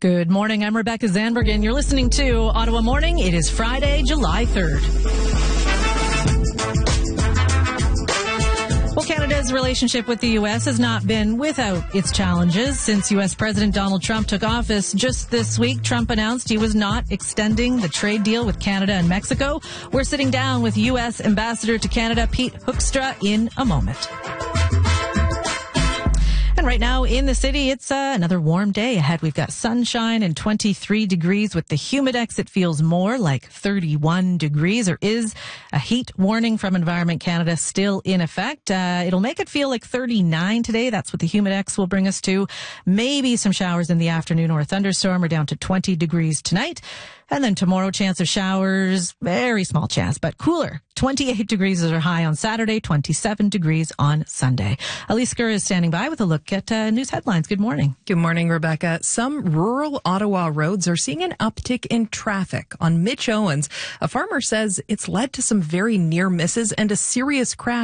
Good morning. I'm Rebecca Zandberg, and you're listening to Ottawa Morning. It is Friday, July 3rd. Well, Canada's relationship with the U.S. has not been without its challenges. Since U.S. President Donald Trump took office just this week, Trump announced he was not extending the trade deal with Canada and Mexico. We're sitting down with U.S. Ambassador to Canada, Pete Hoekstra, in a moment. And right now in the city, it's another warm day ahead. We've got sunshine and 23 degrees. With the Humidex, it feels more like 31 degrees. There is a heat warning from Environment Canada still in effect. It'll make it feel like 39 today. That's what the Humidex will bring us to. Maybe some showers in the afternoon or a thunderstorm. We're down to 20 degrees tonight. And then tomorrow, chance of showers, very small chance, but cooler. 28 degrees is our high on Saturday, 27 degrees on Sunday. Elise Gurr is standing by with a look at news headlines. Good morning. Good morning, Rebecca. Some rural Ottawa roads are seeing an uptick in traffic. On Mitch Owens, a farmer says it's led to some very near misses and a serious crash